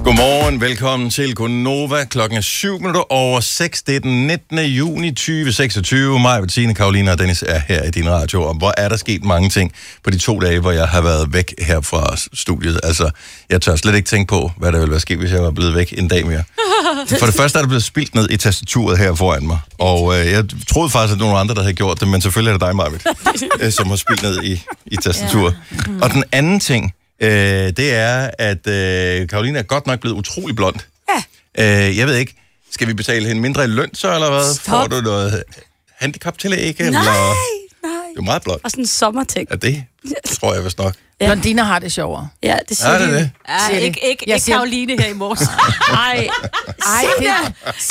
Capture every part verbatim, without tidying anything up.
Godmorgen, velkommen til Gonova. Klokken er syv minutter over seks. Det er den nittende juni tyve seksogtyve. Mig, Bettine, Karoline og Dennis er her i din radio. Og hvor er der sket mange ting på de to dage, hvor jeg har været væk her fra studiet. Altså, jeg tør slet ikke tænke på, hvad der ville være sket, hvis jeg var blevet væk en dag mere. For det første er der blevet spildt ned i tastaturet her foran mig. Og øh, jeg troede faktisk, at nogle andre, der havde gjort det, men selvfølgelig er det dig, Majbet, som har spildt ned i, i tastaturet. Ja. Mm. Og den anden ting, Øh, det er, at øh, Karoline er godt nok blevet utrolig blond. Ja. Øh, jeg ved ikke, skal vi betale hende mindre i løn så, eller hvad? Stop. Får du noget handicaptillæg? Nej, eller? nej. Du er meget blond. Og sådan en sommerting. Ja, det tror jeg vist nok. Ja. Blondiner har det sjovere. Ja, det siger ja, det er det. Ja, ikke, ikke, ikke siger... Karoline her i morges. Nej. Ej, det er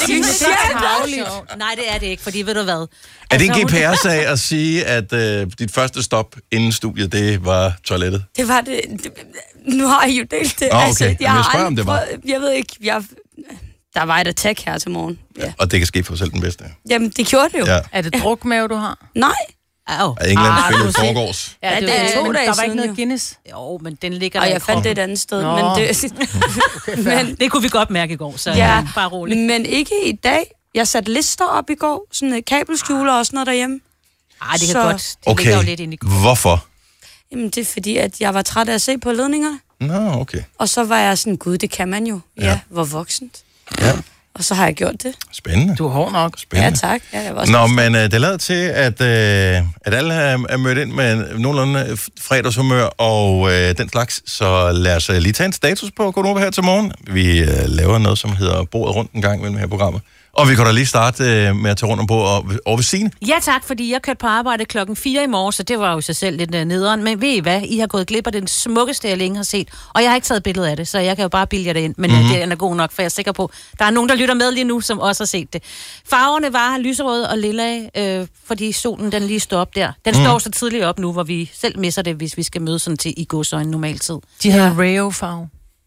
det. Nej, det er det ikke, fordi ved du hvad? Er det en altså, G P R-sag at sige, at øh, dit første stop inden studiet, det var toilettet? Det var det. Nu har jeg jo delt det. Oh, okay. Altså, jeg, jeg har spørger, om det var. Prøvet, jeg ved ikke, jeg... Der var et attack her til morgen. Ja. Og det kan ske for selv den bedste. Jamen, det gjorde det jo. Ja. Er det drukmave, du har? Nej. Au. Er England Ah, spillet forgårs? Ja, det, det er to men dage der var siden, ikke noget jo. Guinness. Jo, men den ligger Og der i jeg fandt kroppen. det et andet sted. Nå. Men det, Okay, men det kunne vi godt mærke i går, så ja, bare roligt. men ikke i dag. Jeg satte lister op i går. Sådan et kabelskjuler og sådan noget derhjemme. Ej, det kan Så- godt. Det Okay, ligger jo lidt inde i kroppen. hvorfor? Jamen, det er fordi, at jeg var træt af at se på ledningerne. Nå, okay. Og så var jeg sådan, gud, det kan man jo. Ja, Ja. ja hvor voksent. Ja, Og så har jeg gjort det. spændende. Du er hård nok. Spændende. Ja, tak. Ja, jeg var også Nå, men øh, det lader til, at, øh, at alle er, er mødt ind med nogenlunde fredagshumør og øh, den slags. Så lad os øh, lige tage en status på Gonova her til morgen. Vi øh, laver noget, som hedder Bordet rundt en gang mellem her programmet. Og vi kan da lige starte øh, med at tage rundt om bordet over ved Signe. Ja tak, fordi jeg kørte på arbejde klokken fire i morges, så det var jo i sig selv lidt uh, nederen. Men ved I hvad? I har gået glip af den smukkeste, jeg længe har set. Og jeg har ikke taget billede af det, så jeg kan jo bare bilde jer det ind. Men mm-hmm. uh, det er god nok, for jeg er sikker på, der er nogen, der lytter med lige nu, som også har set det. Farverne var lyserød og lilla, øh, fordi solen den lige står op der. Den mm. står så tidligt op nu, hvor vi selv misser det, hvis vi skal møde sådan til i godsøjne normaltid. De havde Rayo-farve.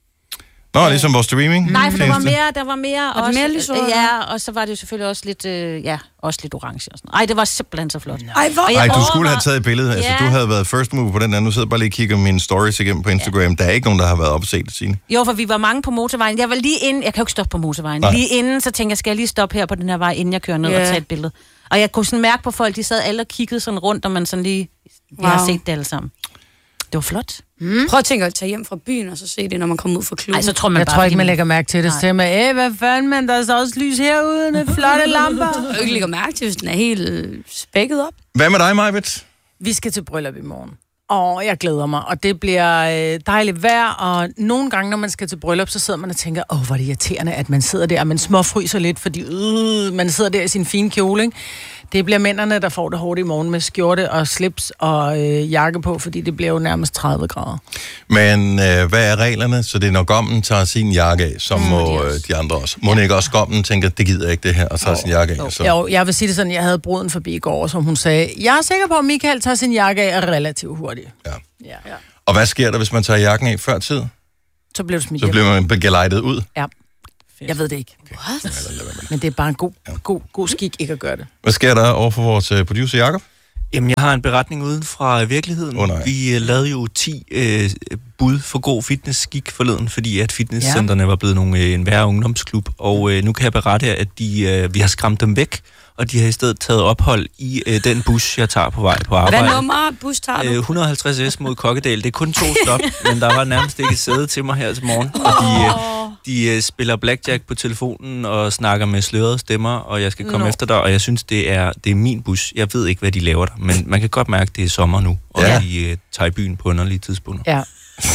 Nå, ligesom vores streaming. Nej, for der var mere, der var mere Var det også, mere lyserød? ja, og så var det jo selvfølgelig også lidt, øh, ja, også lidt orange og sådan. Ej, det var simpelthen så flot. Ej, hvor? Og jeg Ej, du overvejer- skulle have taget et billede. Altså, Ja. du havde været first move på den anden. Nu sidder jeg bare lige og kigger mine stories igennem på Instagram. Ja. Der er ikke nogen, der har været op og set det, Signe. Jo, for vi var mange på motorvejen. Jeg var lige inden, jeg kan jo ikke stoppe på motorvejen. Nej. Lige inden, så tænkte jeg, skal jeg lige stoppe her på den her vej, inden jeg kører ned Ja. og tage et billede. Og jeg kunne sådan mærke på folk, de sad alle og kiggede sådan rundt, og man sådan lige, vi wow. har Wow. set det alle sammen. Det var flot. Mm. Prøv at tænke at tage hjem fra byen, og så se det, når man kommer ud fra klubben. Ej, så tror man Jeg bare, tror ikke, fordi man lægger mærke til det. Nej. Så man, æh, hvad fanden, men der er så også lys herude, med flotte lamper. Jeg kan ikke lægge mærke til, hvis den er helt øh, spækket op. Hvad med dig, Majbet? Vi skal til bryllup i morgen. Og jeg glæder mig, og det bliver øh, dejligt vejr, og nogle gange, når man skal til bryllup, så sidder man og tænker, åh, hvor er det irriterende, at man sidder der, og man småfryser lidt, fordi øh, man sidder der i sin fine kjole, ikke? Det bliver mændene, der får det hårdt i morgen med skjorte og slips og øh, jakke på, fordi det bliver jo nærmest tredive grader. Men øh, hvad er reglerne? Så det er, når gommen tager sin jakke af, så må øh, de andre også. Må ja. ikke også gommen tænker, det gider jeg ikke det her, og tager sin jakke af? Så. Jo, jeg vil sige det sådan, jeg havde bruden forbi i går, som hun sagde, jeg er sikker på, at Michael tager sin jakke af relativt hurtigt. Ja. Ja. Ja. Og hvad sker der, hvis man tager jakken af før tid? Så bliver du smidt Så hjem. bliver man gelejtet ud? Ja. Jeg ved det ikke. Okay. Men det er bare en god, god, god skik ikke at gøre det. Hvad sker der over for vores uh, producer, Jacob? Jamen, jeg har en beretning uden fra virkeligheden. Oh, nej. Vi uh, lavede jo ti uh, bud for god fitness-skik forleden, fordi at fitnesscentrene ja. var blevet nogle, uh, en værre ungdomsklub. Og uh, nu kan jeg berette, at de, uh, vi har skræmt dem væk, og de har i stedet taget ophold i uh, den bus, jeg tager på vej på arbejde. Hvad nummer bus tager du? Uh, et hundrede og halvtreds S mod Kokkedal. Det er kun to stop, men der var nærmest ikke et sæde til mig her til morgen. Og de, uh, de uh, spiller blackjack på telefonen og snakker med slørede stemmer, og jeg skal komme Nå. efter dig, og jeg synes, det er, det er min bus. Jeg ved ikke, hvad de laver der, men man kan godt mærke, at det er sommer nu, og Ja. ja. de uh, tager i byen på underlige tidspunkter. Ja.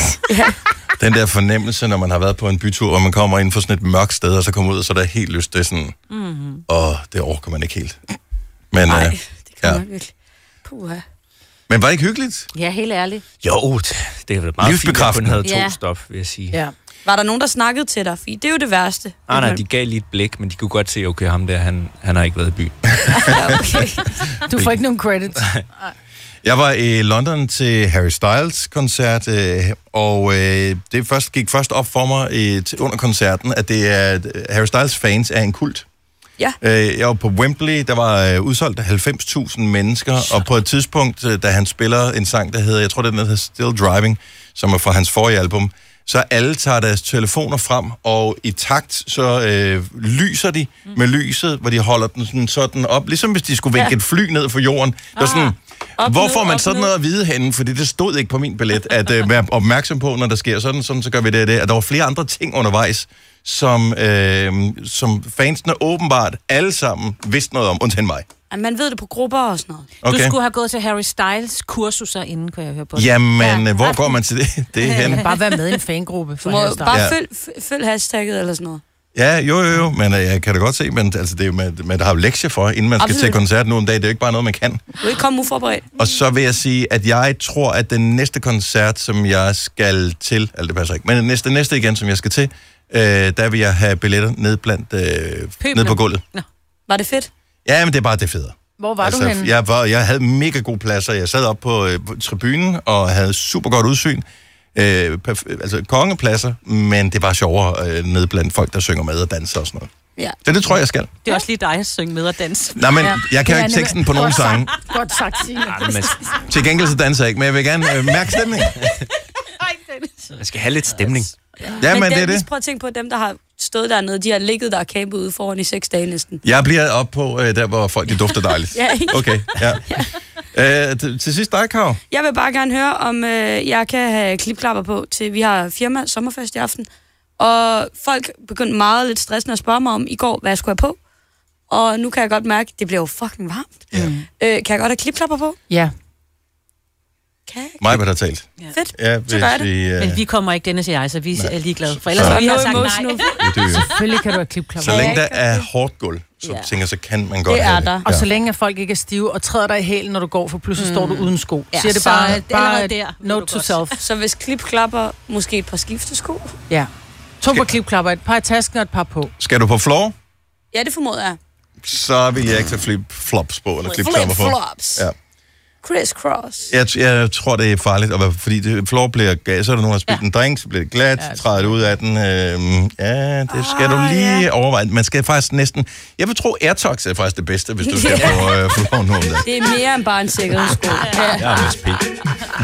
Den der fornemmelse, når man har været på en bytur, og man kommer ind for sådan et mørkt sted, og så kommer ud, og så er der helt lyst. Det er sådan, mm-hmm. og det orker man ikke helt. Men, Nej, øh, det kan ja. man virkelig. Puha. Men var det ikke hyggeligt? Ja, helt ærligt. Jo, det, det er vel meget fint, at jeg kun havde to Ja. stop, vil jeg sige. Ja. Var der nogen, der snakkede til dig? Fordi det er jo det værste. Ah, nej, de gav lige et blik, men de kunne godt se, okay, ham der, han, han har ikke været i byen. Ja, okay. Du får ikke nogen credits. Jeg var i London til Harry Styles koncert, øh, og øh, det først, gik først op for mig øh, til, under koncerten, at det er Harry Styles fans er en kult. Ja. Øh, jeg var på Wembley, der var øh, udsolgt halvfems tusind mennesker, og på et tidspunkt, øh, da han spiller en sang, der hedder, jeg tror, den hedder Still Driving, som er fra hans forrige album, så alle tager deres telefoner frem, og i takt, så øh, lyser de mm. med lyset, hvor de holder den sådan, sådan op, ligesom hvis de skulle vinke ja. et fly ned fra jorden. Det var sådan, ah, hvor får man sådan noget at vide henne? Fordi det stod ikke på min billet, at øh, være opmærksom på, når der sker sådan, sådan, så gør vi det og det. At der var flere andre ting undervejs, som, øh, som fansene åbenbart alle sammen vidste noget om, undtagen mig. Man ved det på grupper og sådan noget. Okay. Du skulle have gået til Harry Styles kursuser inden, kunne jeg høre på. Jamen, ja. hvor går man til det? Det er hen. Bare være med i en fangruppe. Du må bare ja. følg, følg hashtagget eller sådan noget. Ja, jo, jo, jo, men jeg kan da godt se, men altså, det er jo, man, man har jo lektier for, inden man skal Absolut. til koncert nu om dagen. Det er jo ikke bare noget, man kan. Du vil ikke komme uforberedt. Og så vil jeg sige, at jeg tror, at den næste koncert, som jeg skal til, eller det passer ikke, men den næste, næste igen, som jeg skal til, øh, der vil jeg have billetter ned blandt, øh, ned på gulvet. Nå. Var det fedt? Ja, men det er bare det federe. Hvor var altså, du henne? Jeg, var, jeg havde mega gode pladser. Jeg sad op på, øh, på tribunen og havde super godt udsyn. Øh, perf- altså kongepladser, men det var sjovere øh, ned blandt folk, der synger med og danser og sådan noget. Ja. Så det tror jeg, jeg skal. Det er også lige dig at synge med og danse. Nej, men ja. jeg kan jo ikke teksten på nogen sange. Godt sagt, Signe. Til gengæld så danser jeg ikke, men jeg vil gerne øh, mærke stemning. Jeg skal have lidt stemning. Ja, men, men det er det. Prøv at tænke på, at dem, der har stået dernede, de har ligget der og campet ude foran i seks dage næsten. Jeg bliver op på øh, der, hvor folk de dufter dejligt. Ja, ikke? Okay, ja. ja. Øh, til, til sidst dig, Karo. Jeg vil bare gerne høre, om øh, jeg kan have klipklapper på til, vi har firma sommerfest i aften. Og folk begyndte meget lidt stressende at spørge mig om i går, hvad jeg skulle have på. Og nu kan jeg godt mærke, det bliver jo fucking varmt. Ja. Øh, kan jeg godt have klipklapper på? Ja. Mig, hvad der har talt. Ja. Fedt, ja, så gør det. Vi, uh... Men vi kommer ikke, Dennis og jeg, så vi nej. er ligeglade. For ellers så. vi har sagt nej. Selvfølgelig kan du have klipklapper. Så længe der er hårdt gulv, så ja. tænker så kan man godt det have er det. der. Og så længe at folk ikke er stive og træder dig i hælen, når du går, for pludselig mm. står du uden sko. Ja, siger det så bare, det bare der, note to self. Så hvis klipklapper, måske et par skiftesko? Ja. To Skal... par klipklapper, et par i tasken og et par på. Skal du på floor? Ja, det formoder jeg. Så vil jeg ikke tage flip-flops på, eller klipklapper på. Flip-flops. Ja. Criss cross. Jeg, jeg tror, det er farligt, og fordi det, floor bliver gas, så er der nogen, der har spildt ja. en drink, så bliver det glat, ja, træder det ud af den. Øhm, ja, det skal oh, du lige ja. overveje. Man skal faktisk næsten... Jeg vil tro, AirTox er faktisk det bedste, hvis du skal på øh, floor nu om dagen. Det er mere end bare en sikkerhedssko. Ja, ja,